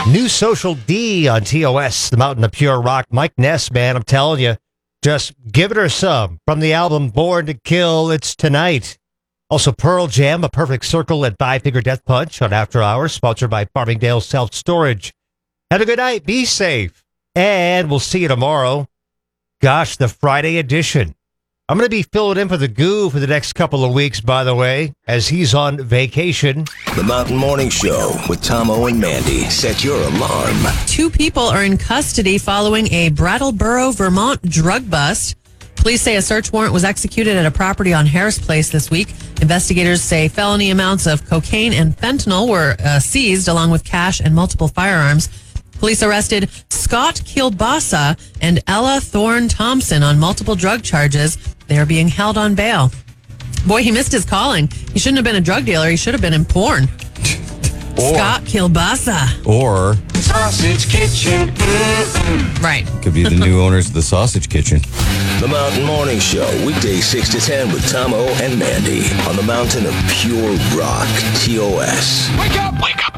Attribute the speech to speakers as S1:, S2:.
S1: New Social D on TOS, the Mountain of Pure Rock. Mike Ness, man, I'm telling you, just give it her some. From the album Born to Kill, it's tonight. Also, Pearl Jam, A Perfect Circle at Five Finger Death Punch on After Hours, sponsored by Farmingdale Self Storage. Have a good night. Be safe. And we'll see you tomorrow. Gosh, the Friday edition. I'm going to be filling in for the Goo for the next couple of weeks, by the way, as he's on vacation.
S2: The Mountain Morning Show with Tomo and Mandy. Set your alarm.
S3: 2 people are in custody following a Brattleboro, Vermont drug bust. Police say a search warrant was executed at a property on Harris Place this week. Investigators say felony amounts of cocaine and fentanyl were seized, along with cash and multiple firearms. Police arrested Scott Kielbasa and Ella Thorne Thompson on multiple drug charges. They are being held on bail. Boy, he missed his calling. He shouldn't have been a drug dealer. He should have been in porn. Scott Kielbasa.
S4: Or
S5: Sausage Kitchen.
S3: Right.
S4: could be the new owners of the Sausage Kitchen.
S2: The Mountain Morning Show, weekdays 6 to 10 with Tomo and Mandy on the Mountain of Pure Rock, TOS.
S5: Wake up! Wake up!